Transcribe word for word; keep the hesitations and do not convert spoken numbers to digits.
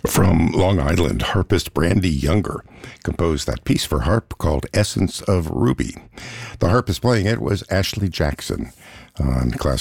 From Long Island, harpist Brandy Younger composed that piece for harp called Essence of Ruby. The harpist playing it was Ashley Jackson on classical